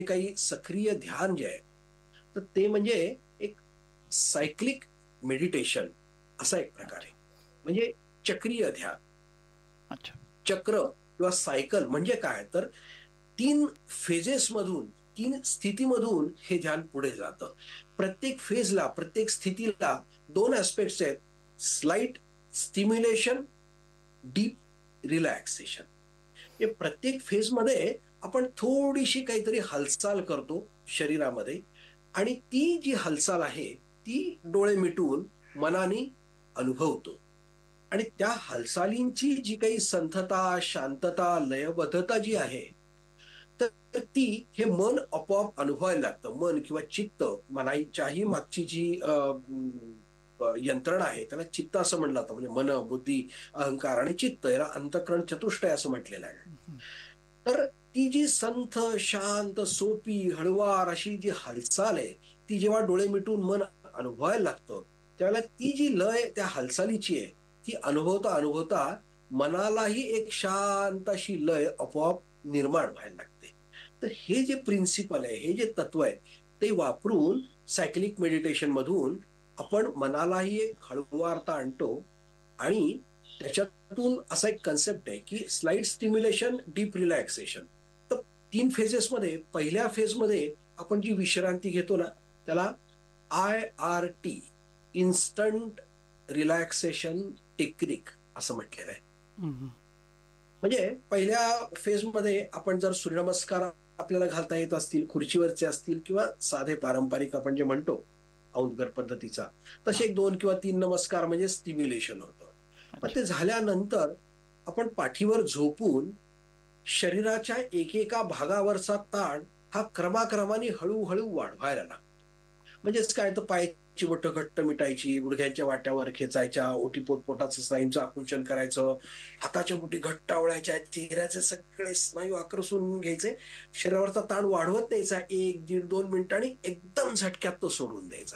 काही सक्रिय ध्यान जे आहे, तर ते म्हणजे एक सायक्लिक मेडिटेशन असा एक प्रकार आहे. अच्छा. म्हणजे चक्रीय ध्यान. अच्छा. चक्र किंवा सायकल म्हणजे काय, तर 3 फेजेसमधून, 3 स्थितीमधून हे ध्यान पुढे जातं. प्रत्येक फेजला, प्रत्येक स्थितीला 2 ॲस्पेक्ट्स आहेत. Slight stimulation, deep relaxation. हे प्रत्येक फेजमध्ये आपण थोडीशी काहीतरी हालचाल करतो शरीरामध्ये आणि ती जी हालचाल आहे, ती डोळे मिटून मनाने अनुभवतो. आणि त्या हालचालींची जी काही संथता, शांतता, लयबद्धता जी आहे, तर ती हे मन आपोआप अनुभवायला लागतं. मन किंवा चित्त, मनाच्याही मागची जी यंत्रणा आहे, त्याला चित्त असं म्हणलं जातं. म्हणजे मन, बुद्धी, अहंकार आणि चित्त याला अंतःकरण चतुष्टय असं म्हटलेलं आहे. हं. तर ती जी संथ, शांत, सोपी, हळुवार अशी जी हालचाल आहे, ती जेव्हा डोळे मिटून मन अनुभवायला लागतं, त्यावेळेला ती जी लय त्या हालचालीची आहे, ती अनुभवता अनुभवता मनालाही एक शांत अशी लय आपोआप निर्माण व्हायला लागते. तर हे जे प्रिन्सिपल आहे, हे जे तत्व आहे, ते वापरून सायक्लिक मेडिटेशन मधून आपण मनालाही एक हळुवारता आणतो आणि त्याच्यातून असा एक कन्सेप्ट आहे की स्लाइट स्टिम्युलेशन, डीप रिलॅक्सेशन. तर 3 फेजेसमध्ये पहिल्या फेजमध्ये आपण जी विश्रांती घेतो ना, त्याला IRT, इन्स्टंट रिलॅक्सेशन टेक्निक असं म्हटलेलं आहे. हं, हं. म्हणजे पहिल्या फेजमध्ये आपण जर सूर्यनमस्कार आपल्याला घालता येत असतील, खुर्चीवरचे असतील किंवा साधे पारंपरिक आपण जे म्हणतो औदगर पद्धतीचा, तसे हां. एक 2 किंवा 3 नमस्कार म्हणजे स्टिम्युलेशन होतं. पण अच्छा. ते झाल्यानंतर आपण पाठीवर झोपून शरीराच्या एकेका भागावरचा ताण हा क्रमाक्रमाने हळूहळू वाढवायला लागतो. म्हणजेच काय, तर पायाची बोटं घट्ट मिटायची, गुडघ्यांच्या वाट्यावर खेचायच्या, ओटीपोट स्नायूंचं आकुंचन करायचं, हाताच्या बोटी घट्ट आवळायच्या, चेहऱ्याचे सगळे स्नायू आकर्षून घ्यायचे, शरीरावरचा ताण वाढवत द्यायचा 1, 1.5, 2 मिनिटं आणि एकदम झटक्यात तो सोडून द्यायचा.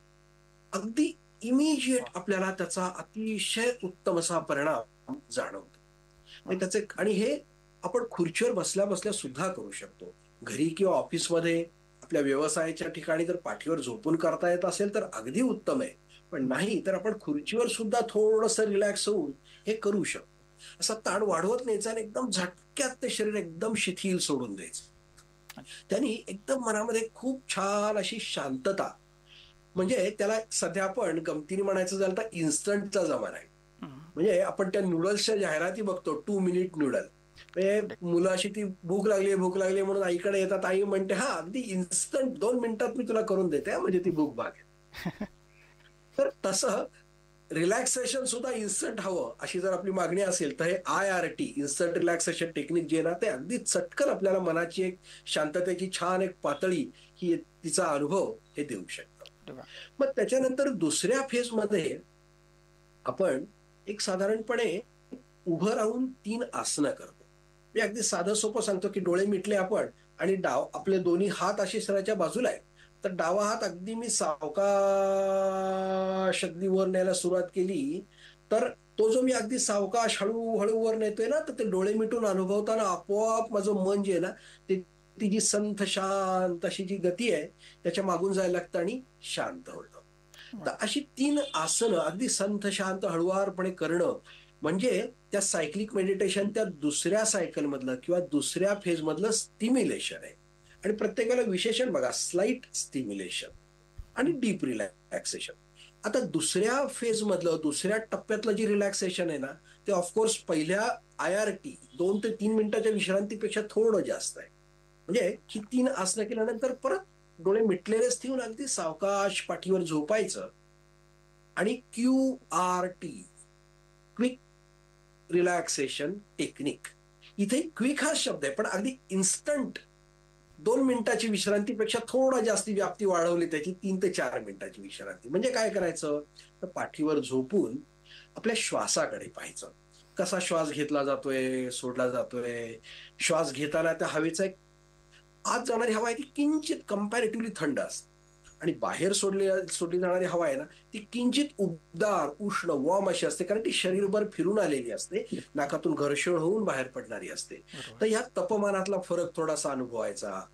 अगदी इमिजिएट वाह! आपल्याला त्याचा अतिशय उत्तम असा परिणाम जाणवतो. आणि वाह! त्याचे आणि हे आपण खुर्चीवर बसल्या-बसल्या सुद्धा करू शकतो. घरी किंवा ऑफिसमध्ये, आपल्या व्यवसायाच्या ठिकाणी जर पाठीवर झोपून करता येत असेल तर अगदी उत्तम आहे. पण हं. नाही तर आपण खुर्चीवर सुद्धा थोडंसं रिलॅक्स होऊन हे करू शकतो. असा ताण वाढवत न्यायचा आणि एकदम झटक्यात ते शरीर एकदम शिथिल सोडून द्यायचं. अच्छा. त्यांनी एकदम मनामध्ये खूप छान अशी शांतता, म्हणजे त्याला सध्या आपण गमतीने म्हणायचं झालं तर इन्स्टंटचा जमाना आहे. हं. म्हणजे आपण त्या नूडल्सच्या जाहिराती बघतो, 2 मिनिट नूडल. म्हणजे करेक्ट. मुलं अशी ती भूक लागली, भूक लागली म्हणून आईकडे येतात. आई म्हणते, "हां, अगदी इन्स्टंट 2 मिनिटात मी तुला करून देते हां, म्हणजे ती भूक भागेल." तर तसं रिलॅक्सेशन सुद्धा इन्स्टंट हवं, अशी जर आपली मागणी असेल, तर हे IRT, इन्स्टंट रिलॅक्सेशन टेक्निक जे आहे ना, ते अगदी चटकन आपल्याला मनाची एक शांततेची छान एक पातळी, ही तिचा अनुभव हे देऊ शकतं. अरे वाह! मग त्याच्यानंतर दुसऱ्या फेजमध्ये आपण एक साधारणपणे उभं राहून 3 आसनं करतो. मी अगदी साधं सोपं सांगतो, की डोळे मिटले आपण आणि आपले दोन्ही हात असे सराच्या बाजूला आहेत. तर डावा हात अगदी मी सावकाश अगदी वर न्यायला सुरुवात केली, तर तो जो मी अगदी सावकाश हळू-हळू वर नेतोय ना, तर ते डोळे मिटून अनुभवताना आपोआप माझं मन जे आहे ना, ते ती जी संथ शांत अशी जी गती आहे, त्याच्या मागून जायला लागतं आणि शांत होतं. तर वाह! अशी 3 आसनं अगदी संथ, शांत, हळुवारपणे करणं, म्हणजे त्या सायक्लिक मेडिटेशन त्या दुसऱ्या सायकलमधलं किंवा दुसऱ्या फेजमधलं स्टिम्युलेशन आहे. आणि प्रत्येकाला विशेषण बघा, स्लाइट स्टिम्युलेशन आणि हं. Deep relaxation. आता दुसऱ्या फेजमधलं, दुसऱ्या टप्प्यातलं जे रिलॅक्सेशन आहे ना, ते ऑफकोर्स पहिल्या IRT 2 ते 3 मिनिटाच्या विश्रांतीपेक्षा थोडं जास्त आहे. म्हणजे ही अच्छा. 3 आसनं केल्यानंतर परत डोळे मिटलेलेच ठेवून अगदी सावकाश पाठीवर झोपायचं आणि QRT, क्विक रिलॅक्सेशन टेक्निक. इथे क्विक हा शब्द आहे, पण अगदी इन्स्टंट 2 मिनिटाची विश्रांतीपेक्षा थोडा जास्ती व्याप्ती वाढवली त्याची, 3 ते 4 मिनिटाची विश्रांती. म्हणजे काय करायचं? तर पाठीवर झोपून आपल्या श्वासाकडे पाहायचं. कसा श्वास घेतला जातोय, सोडला जातोय. श्वास घेताना त्या हवेचा एक आत जाणारी हवा आहे ती किंचित कंपॅरेटिव्हली थंड असते आणि बाहेर सोडली जाणारी हवा आहे ना, ती किंचित उबदार, उष्ण, वॉर्म अशी असते, कारण ती शरीरभर फिरून आलेली असते. नाकातून घर्षण होऊन बाहेर पडणारी असते. बरोबर. तर या तापमानातला फरक थोडासा अनुभवायचा.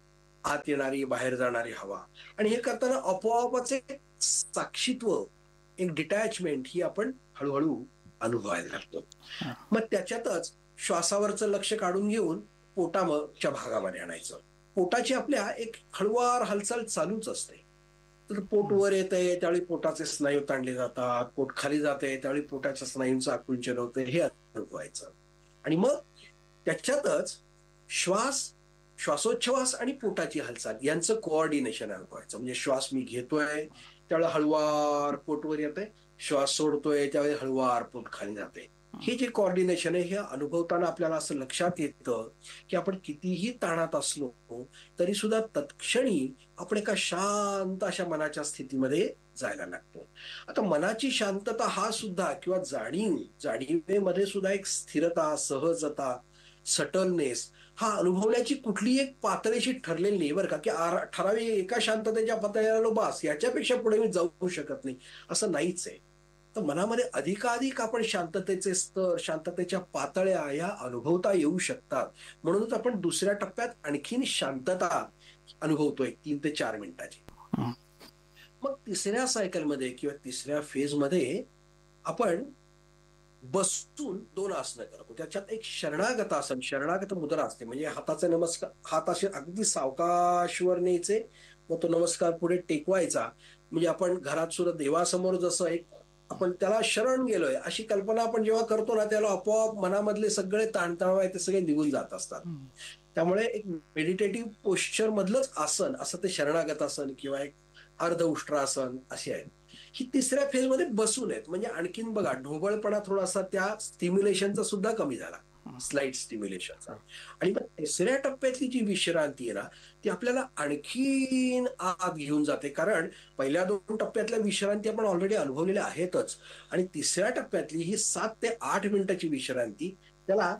आत येणारी बाहेर जाणारी हवा. आणि हे करताना आपोआपच एक साक्षीत्व, एक डिटॅचमेंट ही आपण हळूहळू अनुभवायला लागतो. हा. मग त्याच्यातच श्वासावरचं लक्ष काढून घेऊन पोटाच्या भागामध्ये आणायचं. पोटाची आपल्या एक हळूवार हालचाल चालूच असते. तर पोट हम्म. वर येतंय त्यावेळी पोटाचे स्नायू ताणले जातात, पोट खाली जाते त्यावेळी पोटाच्या स्नायूंचं आकुंचन होतं, हे अनुभवायचं. आणि मग त्याच्यातच श्वास, श्वासोच्छवास आणि पोटाची हालचाल यांचं कोऑर्डिनेशन अनुभवायचं. म्हणजे श्वास मी घेतोय त्यावेळी हळुवार पोटवर येतंय, श्वास सोडतोय त्यावेळी हळुवार पोट खाली जाते. हे जे कोऑर्डिनेशन आहे हे अनुभवताना आपल्याला असं लक्षात येतं की आपण कितीही ताणात असलो तरी सुद्धा तत्क्षणी आपण एका शांत अशा मनाच्या स्थितीमध्ये जायला लागतो. आता मनाची शांतता हा सुद्धा किंवा जाणीवेमध्ये सुद्धा एक स्थिरता, सहजता, सटलनेस हा अनुभवण्याची कुठली एक पातळीशी ठरलेली नाही बरं का, की ठराविक एका शांततेच्या पातळीला बास याच्यापेक्षा पुढे मी जाऊ शकत नाही, असं नाहीच आहे. तर मनामध्ये अधिकाधिक आपण शांततेचे स्तर, शांततेच्या पातळ्या या अनुभवता येऊ शकतात. म्हणूनच आपण दुसऱ्या टप्प्यात आणखीन शांतता अनुभवतोय 3 ते 4 मिनिटाची. हम्म. मग तिसऱ्या सायकलमध्ये किंवा तिसऱ्या फेजमध्ये आपण बसून 2 आसनं करतो. त्याच्यात एक शरणागत आसन, शरणागत मुद्रा असते. म्हणजे हाताचे नमस्कार, हात असे अगदी सावकाशवर न्यायचे, मग तो नमस्कार पुढे टेकवायचा. म्हणजे आपण घरात सुद्धा देवासमोर जसं एक आपण त्याला शरण गेलोय अशी कल्पना आपण जेव्हा करतो ना, त्याला आपोआप मनामधले सगळे ताणतणाव आहेत ते सगळे निघून जात असतात. हम्म. त्यामुळे एक मेडिटेटिव्ह पोश्चर मधलंच आसन असं ते शरणागत आसन किंवा एक अर्ध उष्ट्रासन असे आहेत. ही तिसऱ्या फेजमध्ये बसून आहेत. म्हणजे आणखीन बघा ढोबळपणा थोडासा त्या स्टिम्युलेशनचा सुद्धा कमी झाला, स्लाइट स्टिम्युलेशनचा. आणि मग तिसऱ्या टप्प्यातली जी विश्रांती आहे ना, ती आपल्याला आणखीन आत घेऊन जाते. कारण पहिल्या 2 टप्प्यातल्या विश्रांती आपण ऑलरेडी अनुभवलेल्या आहेतच. आणि तिसऱ्या टप्प्यातली ही 7 ते 8 मिनिटाची विश्रांती, त्याला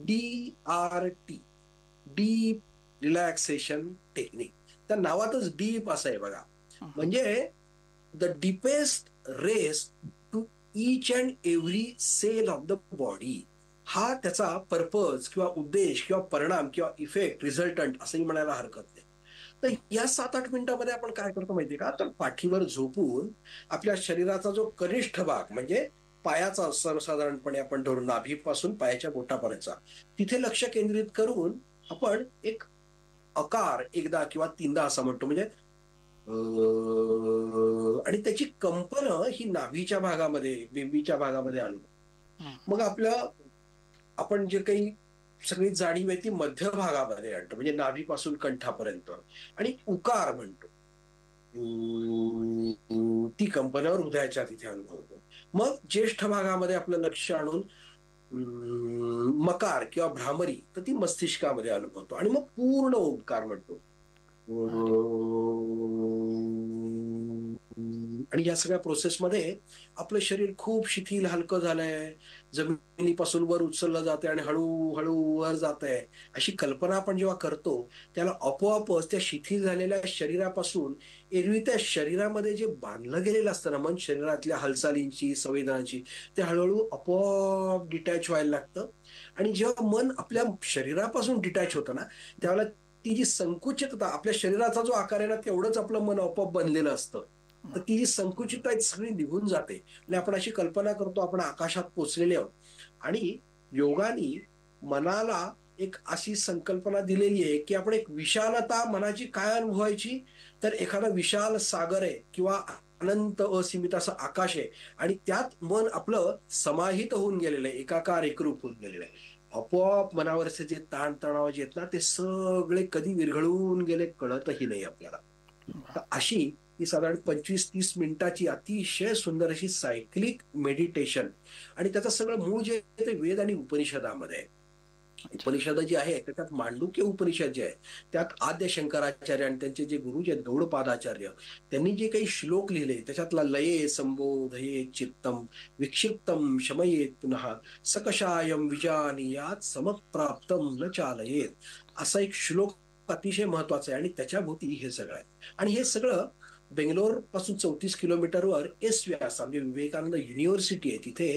DRT, डीप रिलॅक्सेशन टेक्निक, त्या नावातच डीप असं आहे बघा. म्हणजे the deepest rest to each and every sale of the body, हा त्याचा पर्पज किंवा उद्देश किंवा परिणाम किंवा इफेक्ट, रिझल्टंट असंही म्हणायला हरकत नाही. तर या 7-8 मिनिटांमध्ये आपण काय करतो माहितीये का, तर पाठीवर झोपून आपल्या शरीराचा जो कनिष्ठ भाग म्हणजे पायाचा सर्वसाधारणपणे आपण धरून नाभीपासून पायाच्या बोटापर्यंतचा तिथे लक्ष केंद्रित करून आपण एक आकार एकदा किंवा 3दा असा म्हणतो. म्हणजे आणि त्याची कंपन ही नाभीच्या भागामध्ये, बिंबीच्या भागामध्ये आणू. मग आपण जे काही सगळी जाणीव आहे ती मध्य भागामध्ये आणतो, म्हणजे नाभीपासून कंठापर्यंत, आणि उकार म्हणतो. ती कंपनावर हृदयाच्या तिथे अनुभवतो. मग ज्येष्ठ भागामध्ये आपलं लक्ष आणून मकार किंवा भ्रामरी, तर ती मस्तिष्कामध्ये अनुभवतो. आणि मग पूर्ण ओंकार म्हणतो. आणि या सगळ्या प्रोसेसमध्ये आपलं शरीर खूप शिथिल, हलकं झालंय, जमिनीपासून वर उचललं जाते आणि हळूहळू वर जात आहे, अशी कल्पना आपण जेव्हा करतो, त्याला आपोआपच त्या शिथिल झालेल्या शरीरापासून एरवी त्या शरीरामध्ये जे बांधलं गेलेलं असतं ना मन, शरीरातल्या हालचालींची, संवेदनांची, ते हळूहळू आपोआप डिटॅच व्हायला लागतं. आणि जेव्हा मन आपल्या शरीरापासून डिटॅच होतं ना, त्यावेळेला ती जी संकुचितता, आपल्या शरीराचा जो आकार आहे ना तेवढंच आपलं मन आपोआप बनलेलं असतं, तर ती जी संकुचितता आहे सगळी निघून जाते. आणि आपण अशी कल्पना करतो आपण आकाशात पोचलेले आहोत. आणि योगानी मनाला एक अशी संकल्पना दिलेली आहे की आपण एक विशालता मनाची काय अनुभवायची, तर एखादा विशाल सागर आहे किंवा अनंत असीमित असं आकाश आहे, आणि त्यात मन आपलं समाहित होऊन गेलेलं आहे, एकाकार एकरूप होऊन गेलेलं आहे. आपोआप मनावरचे जे ताणतणाव जे आहेत ना ते सगळे कधी विरघळून गेले कळतही नाही आपल्याला. तर अशी ही साधारण 25-30 मिनिटाची अतिशय सुंदर अशी सायक्लिक मेडिटेशन, आणि त्याचं सगळं मूळ जे आहे ते वेद आणि उपनिषदामध्ये आहे. उपनिषद जी आहे त्याच्यात मांडुक्य उपनिषद जे आहे त्यात आद्य शंकराचार्य आणि त्यांचे जे गुरु जे गौडपादाचार्य, त्यांनी जे काही श्लोक लिहिले त्याच्यातला लये संबोधये चित्तम विक्षिप्तम शमयेत पुन्हा सकषायम विजानीयात समप्राप्तम न चालयेत, असा एक श्लोक अतिशय महत्वाचा आहे. आणि त्याच्या भोवती हे सगळं आहे. आणि हे सगळं बेंगलोर पासून 34 किलोमीटरवर एस व्यास म्हणजे विवेकानंद युनिव्हर्सिटी आहे, तिथे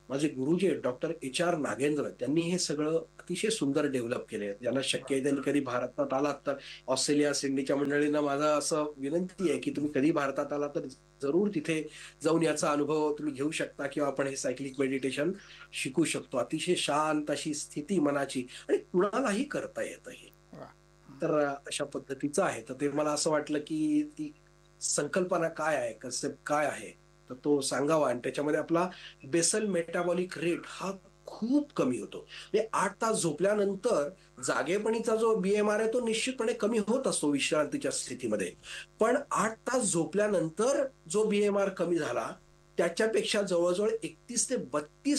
माझे गुरुजी आहेत डॉक्टर HR नागेंद्र, त्यांनी हे सगळं अतिशय सुंदर डेव्हलप केले. ज्यांना शक्य आहे त्यांनी कधी भारतात आलात तर ऑस्ट्रेलिया, सिडनीच्या मंडळींना माझा असं विनंती आहे, की तुम्ही कधी भारतात आलात तर जरूर तिथे जाऊन याचा अनुभव तुम्ही घेऊ शकता किंवा आपण हे सायक्लिक मेडिटेशन शिकू शकतो. अतिशय शांत अशी स्थिती मनाची आणि कुणालाही करता येतं हे. वा. तर अशा पद्धतीचं आहे. तर ते मला असं वाटलं, की ती संकल्पना काय आहे, कन्सेप्ट काय आहे, तर तो सांगावा आणि त्याच्यामध्ये आपला बेसल मेटाबॉलिक रेट हा खूप कमी होतो. म्हणजे 8 तास झोपल्यानंतर जागेपणीचा जो BMR आहे तो निश्चितपणे कमी होत असतो विश्रांतीच्या स्थितीमध्ये. पण 8 तास झोपल्यानंतर जो BMR कमी झाला, त्याच्यापेक्षा जवळ-जवळ 31 ते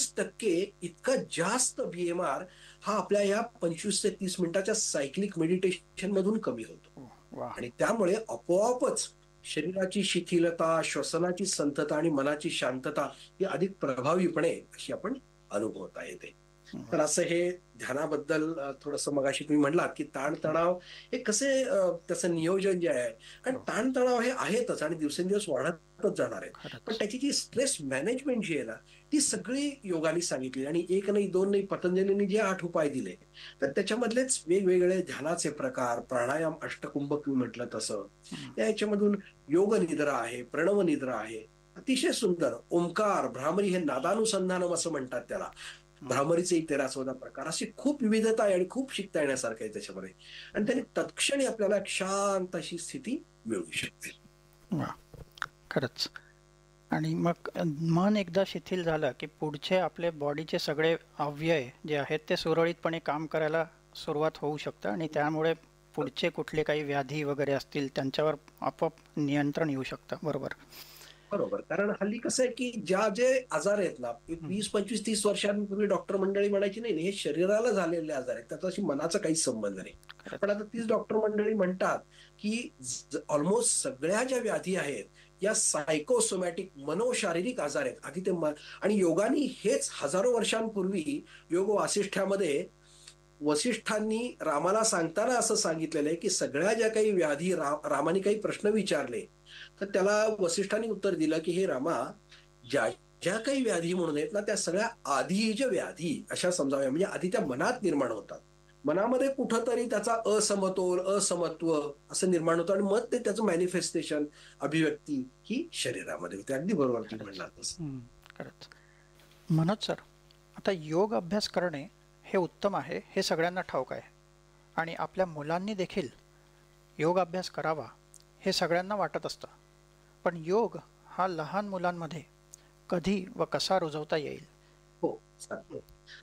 32% इतका जास्त BMR हा आपल्या या 25 ते 30 मिनिटाच्या सायक्लिक मेडिटेशन मधून कमी होतो. वा. आणि त्यामुळे आपोआपच शरीराची शिथिलता, श्वसनाची संथता आणि मनाची शांतता ही अधिक प्रभावीपणे अशी आपण अनुभवता येते. तर असं हे ध्यानाबद्दल थोडंसं मगाशी तुम्ही म्हटलात, की ताणतणाव हे कसे त्याचं नियोजन जे आहे आणि हो. ताणतणाव हे आहेतच आणि दिवसेंदिवस वाढतच जाणार आहेत. पण खरंच. त्याची जी स्ट्रेस मॅनेजमेंट जी आहे ना, ती सगळी योगाने सांगितली आणि एक नाही, दोन नाही, पतंजलीने जे 8 उपाय दिले, तर त्याच्यामधलेच वेगवेगळे ध्यानाचे प्रकार, प्राणायाम, अष्टकुंभक तुम्ही म्हटलं तसं, हं. या याच्यामधून योग निद्रा आहे, प्रणव निद्रा आहे. अतिशय सुंदर ओंकार, भ्रामरी हे नादानुसंधानम असं म्हणतात त्याला. भ्रामरीचे 13 प्रकार अशी खूप विविधता आहे आणि खूप शिकता येण्यासारखं आहे त्याच्यामध्ये. आणि त्याने तत्क्षणी आपल्याला एक शांत अशी स्थिती मिळू शकते. वा. खरंच. आणि मग मन एकदा शिथिल झालं की पुढचे आपले बॉडीचे सगळे अवयव जे आहेत ते सुरळीतपणे काम करायला सुरुवात होऊ शकतं आणि त्यामुळे पुढचे कुठले काही व्याधी वगैरे असतील त्यांच्यावर आपोआप नियंत्रण येऊ शकतं. बरोबर. बरोबर. कारण हल्ली कसं आहे, की जे आजार आहेत ना, हं. 20, 25, 30 वर्षांपूर्वी डॉक्टर मंडळी म्हणायची, "नाही, नाही, हे शरीराला झालेले आजार आहेत. त्याच्याशी मनाचा काहीच संबंध नाही." पण खरंच. आता तीच डॉक्टर मंडळी म्हणतात, की ऑलमोस्ट सगळ्या ज्या व्याधी आहेत, या सायकोसोमॅटिक मनोशारीरिक आजार आहेत. आधी ते आणि योगानी हेच हजारो वर्षांपूर्वी योग वासिष्ठ्यामध्ये वसिष्ठांनी रामाला सांगताना असं सांगितलेलं आहे, की सगळ्या ज्या काही व्याधी रामाने काही प्रश्न विचारले, तर त्याला वसिष्ठांनी उत्तर दिलं, की "हे रामा, ज्या ज्या काही व्याधी म्हणून आहेत ना, त्या सगळ्या आधीज व्याधी अशा समजाव्या. म्हणजे आधी त्या मनात निर्माण होतात. मनामध्ये कुठंतरी त्याचा असमतोल, असमत्व असं निर्माण होतं आणि मग ते त्याचं मॅनिफेस्टेशन, अभिव्यक्ती ही शरीरामध्ये होते." अगदी बरोबर तुम्ही खरंच. म्हणलात तसं. खरंच. मनोज सर, आता योग अभ्यास करणे हे उत्तम आहे हे सगळ्यांना ठाऊक आहे आणि आपल्या मुलांनी देखील योग अभ्यास करावा हे सगळ्यांना वाटत असतं. पण योग हा लहान मुलांमध्ये कधी व कसा रुजवता येईल? हो, सांगतो.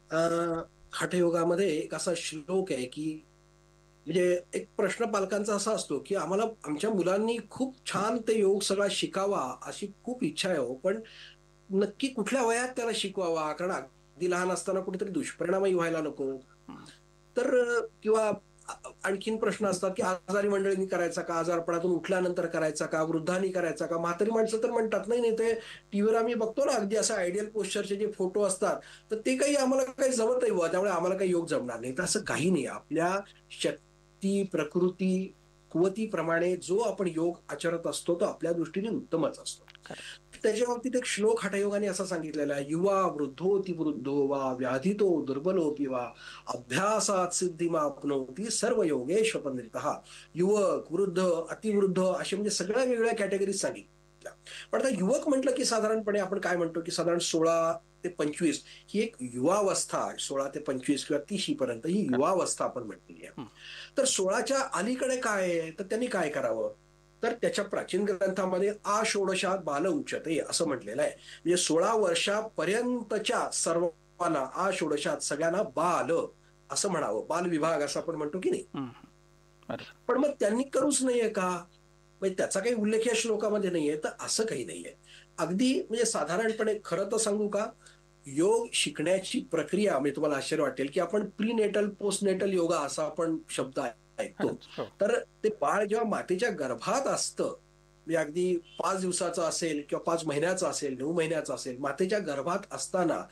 हठयोगामध्ये एक असा श्लोक आहे, की म्हणजे एक प्रश्न पालकांचा असा असतो, की आम्हाला आमच्या मुलांनी खूप छान ते योग सगळा शिकावा, अशी खूप इच्छा आहे हो. पण नक्की कुठल्या वयात त्याला शिकवावा? कारण अगदी लहान असताना कुठेतरी दुष्परिणामही व्हायला नको. हं. तर किंवा आणखीन प्रश्न असतात, की आजारी मंडळींनी करायचा का? आजारपणातून उठल्यानंतर करायचा का? वृद्धांनी करायचा का? म्हातारी माणसं तर म्हणतात, "नाही, नाही, ते टीव्हीवर आम्ही बघतो ना, अगदी असं आयडियल पोश्चरचे जे फोटो असतात, तर ते काही आम्हाला काही जमत नाही बुवा, त्यामुळे आम्हाला काही योग जमणार नाही." तर असं काही नाही. आपल्या शक्ती, प्रकृती, कुवतीप्रमाणे जो आपण योग आचरत असतो, तो आपल्या दृष्टीने उत्तमच असतो. खरंच. त्याच्या बाबतीत एक श्लोक हठयोगाने असा सांगितलेला आहे, "युवा वृद्धोति वृद्धो वा व्याधितो दुर्बलोऽपि वा अभ्यासात सिद्धिमाप्नोति सर्व योगेष्वपंडितः." युवक, वृद्ध, अतिवृद्ध असे म्हणजे सगळ्या वेगवेगळ्या कॅटेगरीज सांगितल्या. पण आता युवक म्हटलं की साधारणपणे आपण काय म्हणतो, की साधारण 16 ते 25 ही एक युवावस्था, 16 ते 25 किंवा 30 ही पर्यंत ही खरं. युवावस्था आपण म्हटलेली आहे. हं. तर 16च्या अलीकडे काय आहे, तर त्यांनी काय करावं? तर त्याच्या प्राचीन ग्रंथामध्ये आषोडशात बाल उच्यते असं म्हटलेलं आहे. म्हणजे 16 वर्षापर्यंतच्या सर्वांना आषोडशात सगळ्यांना बाल असं म्हणावं. बाल विभाग असं आपण म्हणतो की नाही. हं. बरोबर. पण मग त्यांनी करूच नाहीये का? म्हणजे त्याचा काही उल्लेख या श्लोकामध्ये नाहीये, तर असं काही नाहीये. अगदी म्हणजे साधारणपणे खरं तर सांगू का? योग शिकण्याची प्रक्रिया म्हणजे तुम्हाला आश्चर्य वाटेल, की आपण प्रीनेटल, पोस्टनेटल योगा असा आपण शब्द ऐकतो. खरंच. हो. तर ते बाळ जेव्हा मातेच्या गर्भात असतं, म्हणजे अगदी 5 दिवसाचं असेल किंवा 5 महिन्याचं असेल, 9 महिन्याचं असेल, मातेच्या गर्भात असताना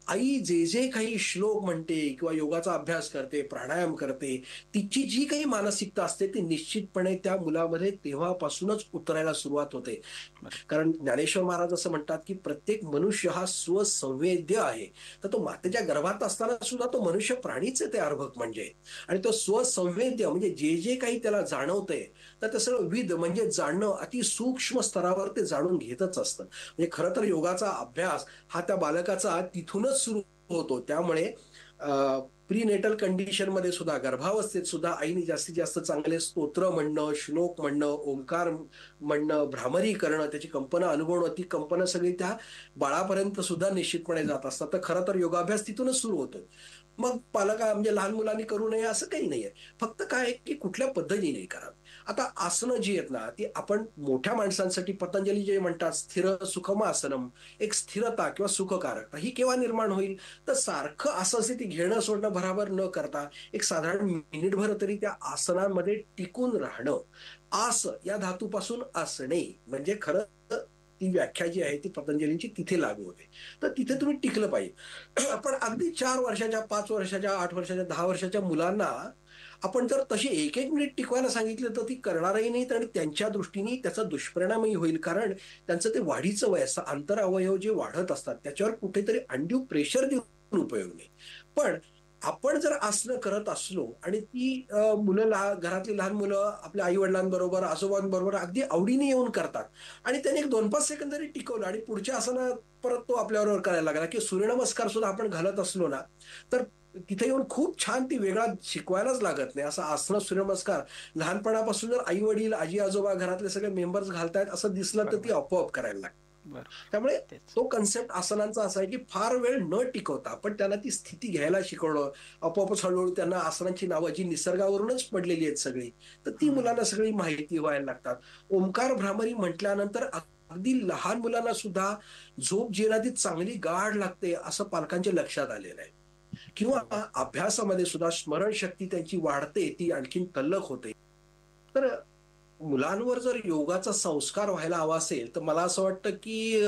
आई जे जे काही श्लोक म्हणते किंवा योगाचा अभ्यास करते, प्राणायाम करते, तिची जी काही मानसिकता असते ती निश्चितपणे त्या मुलामध्ये तेव्हापासूनच उतरायला सुरुवात होते. बरोबर. कारण ज्ञानेश्वर महाराज असं म्हणतात, की प्रत्येक मनुष्य हा स्वसंवेद्य आहे. तर तो मातेच्या गर्भात असताना सुद्धा तो मनुष्य प्राणीच आहे ते अर्भक म्हणजे. आणि तो स्वसंवेद्य म्हणजे जे जे काही त्याला जाणवतंय, तर ते सगळं विद म्हणजे जाणणं अति सूक्ष्म स्तरावर ते जाणून घेतच असतं. म्हणजे खरं तर योगाचा अभ्यास हा त्या बालकाचा तिथूनच सुरू होतो. त्यामुळे प्रीनेटल कंडिशन मध्ये सुद्धा, गर्भावस्थेत सुद्धा आईने जास्तीत जास्त चांगले स्तोत्र म्हणणं, श्लोक म्हणणं, ओंकार म्हणणं, भ्रामरी करणं, त्याची कल्पना अनुभवणं, ती कल्पना सगळी त्या बाळापर्यंत सुद्धा निश्चितपणे जात असतात. तर खरं तर योगाभ्यास तिथूनच सुरू होतो. मग म्हणजे लहान मुलांनी करू नये असं काही नाहीये. फक्त काय आहे, की कुठल्या पद्धतीने करा. आता आसनं जी आहेत ना, ती आपण मोठ्या माणसांसाठी पतंजली जे म्हणतात स्थिर सुखम आसनम, एक स्थिरता किंवा सुखकारकता ही केव्हा निर्माण होईल? तर सारखं असं ती घेणं सोडणं भराभर न करता एक साधारण मिनिटभर तरी त्या आसनांमध्ये टिकून राहणं. आस या धातूपासून असणे म्हणजे खरं ती व्याख्या जी आहे ती पतंजलींची तिथे लागू होते. तर तिथे तुम्ही टिकलं पाहिजे. पण अगदी 4 वर्षाच्या, 5 वर्षाच्या, 8 वर्षाच्या, 10 वर्षाच्या मुलांना आपण जर तशी एक एक मिनिट टिकवायला सांगितलं तर ती करणारही नाहीत आणि त्यांच्या दृष्टीने त्याचा दुष्परिणामही होईल. कारण त्यांचं ते वाढीचं वय असतं, आंतर अवयव जे वाढत असतात त्याच्यावर कुठेतरी अनड्यू प्रेशर देऊन उपयोग नाही. पण आपण जर आसनं करत असलो आणि ती मुलं घरातली लहान मुलं आपल्या आई वडिलांबरोबर, आजोबांबरोबर अगदी आवडीने येऊन करतात आणि त्याने एक 2-5 सेकंद जरी टिकवलं आणि पुढच्या आसनात परत तो आपल्याबरोबर करायला लागला, की सूर्यनमस्कार सुद्धा आपण घालत असलो ना, तर तिथे येऊन खूप छान ती वेगळा शिकवायलाच लागत नाही. असं आसनं, सूर्यनमस्कार लहानपणापासून जर आई वडील, आजी आजोबा, घरातले सगळे मेंबर्स घालतायत असं दिसलं तर ती बरोबर. आपोआप करायला लागते. बरोबर. त्यामुळे तेच. तो कन्सेप्ट आसनांचा असा आहे, की फार वेळ न टिकवता आपण त्यांना ती स्थिती घ्यायला शिकवणं, आपोआपच हळूहळू त्यांना आसनांची नावं जी निसर्गावरूनच पडलेली आहेत सगळी, तर ती हम्म. मुलांना सगळी माहिती व्हायला लागतात. ओंकार भ्रामरी म्हटल्यानंतर अगदी लहान मुलांना सुद्धा झोप जी ना ती चांगली गाढ लागते असं पालकांच्या लक्षात आलेलं आहे. किंवा बरोबर. अभ्यासामध्ये सुद्धा स्मरणशक्ती त्यांची वाढते, ती आणखीन तल्लख होते. तर मुलांवर जर योगाचा संस्कार व्हायला हवा असेल, तर मला असं वाटतं, की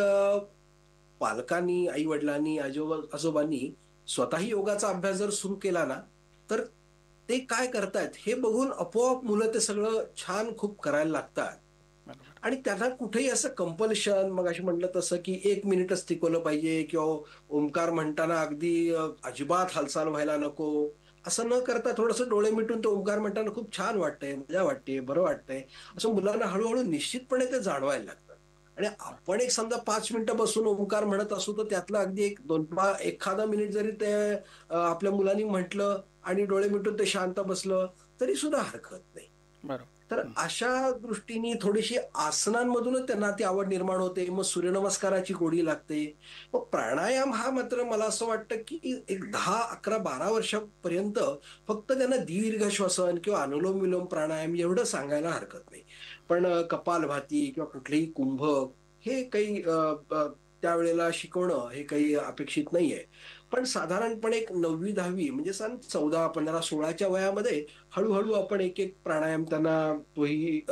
पालकांनी, आई-वडिलांनी, आजोबांनी स्वतःही योगाचा अभ्यास जर सुरू केला ना, तर ते काय करतायत हे बघून आपोआप मुलं ते सगळं छान खूप करायला लागतात. बरोबर. आणि त्यांना कुठेही असं कंपल्शन मगाशी म्हटलं तसं, की 1 मिनिटच टिकवलं पाहिजे किंवा ओंकार म्हणताना अगदी अजिबात हालचाल व्हायला नको. असं न करता थोडंसं डोळे मिटून तो ओंकार म्हणताना खूप छान वाटतंय, मजा वाटतेय, बरं वाटतंय. असं मुलांना हळू निश्चितपणे ते जाणवायला लागतं. आणि आपण एक समजा 5 मिनिटं बसून ओंकार म्हणत असू, तर त्यातलं अगदी 1-2 एखादा मिनिट जरी ते आपल्या मुलांनी म्हटलं आणि डोळे मिटून ते शांत बसलं, तरी सुद्धा हरकत नाही. बरोबर. तर हं. अशा दृष्टीने थोडीशी आसनांमधूनच त्यांना ती आवड निर्माण होते. मग सूर्यनमस्काराची गोडी लागते. मग प्राणायाम हा मात्र मला असं वाटतं, की एक 10, 11, 12 वर्षापर्यंत फक्त त्यांना दीर्घ श्वसन किंवा अनुलोम-विलोम प्राणायाम एवढं सांगायला हरकत नाही. पण कपालभाती किंवा कुठलेही कुंभक हे काही त्यावेळेला शिकवणं हे काही अपेक्षित नाहीये. पण साधारणपणे एक 9वी-10वी म्हणजे सन 14, 15, 16च्या वयामध्ये हळू आपण एक-एक प्राणायाम त्यांना तोही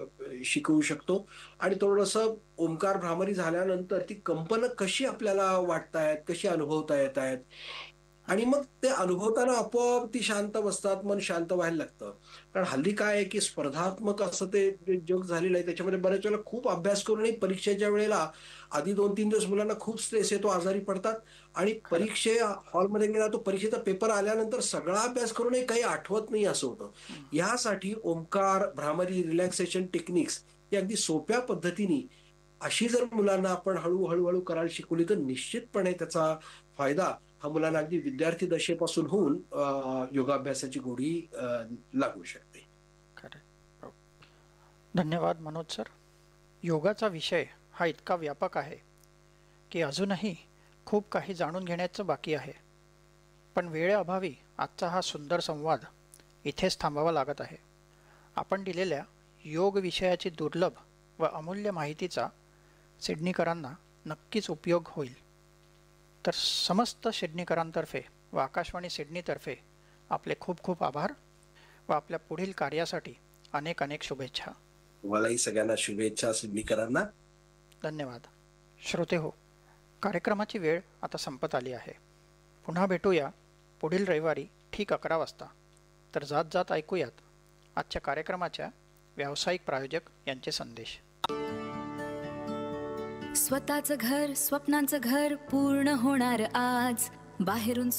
शिकवू शकतो आणि थोडंसं ओंकार भ्रामरी झाल्यानंतर ती कंपनं कशी आपल्याला वाटतायत, कशी अनुभवता येतायत आणि मग ते अनुभवताना आपोआप ती शांत बसतात, मन शांत व्हायला लागतं. कारण हल्ली काय आहे, की स्पर्धात्मक असं ते ते जग झालेलं आहे. त्याच्यामध्ये बऱ्याच वेळेला खूप अभ्यास करूनही परीक्षेच्या वेळेला आधी 2-3 दिवस मुलांना खूप स्ट्रेस येतो, आजारी पडतात आणि खरं. हॉलमध्ये गेला तो परीक्षेचा पेपर आल्यानंतर सगळा अभ्यास करूनही काही आठवत नाही असं होतं. हं. यासाठी ओंकार, भ्रामरी, रिलॅक्सेशन टेक्निक्स ही अगदी सोप्या पद्धतीने अशी जर मुलांना आपण हळू करायला शिकवली तर निश्चितपणे त्याचा फायदा हा मुलांना अगदी विद्यार्थी दशेपासून होऊन योगाभ्यासाची गोडी लागू शकते. खरं. हो. धन्यवाद मनोज सर. योगाचा विषय हा इतका व्यापक आहे की अजूनही खूप काही जाणून घेण्याचं बाकी आहे. पण वेळेअभावी आजचा हा सुंदर संवाद इथेच थांबावा लागत आहे. आपण दिलेल्या योग विषयाची दुर्लभ व अमूल्य माहितीचा सिडनीकरांना नक्कीच उपयोग होईल. तर समस्त सिडनीकरांतर्फे व आकाशवाणी सिडनीतर्फे आपले खूप खूप आभार व आपल्या पुढील कार्यासाठी अनेक अनेक शुभेच्छा. तुम्हालाही सगळ्यांना शुभेच्छा सिडनीकरांना. धन्यवाद. श्रोते हो, कार्यक्रमाची वेळ आता संपत आली आहे. पुन्हा भेटूया पुढील रविवारी ठीक 11 वाजता. तर जात जात ऐकूयात आजच्या कार्यक्रमाच्या व्यावसायिक प्रायोजक यांचे संदेश. स्वतःचं घर, स्वप्नांचं घर पूर्ण होणार आज. बाहेरून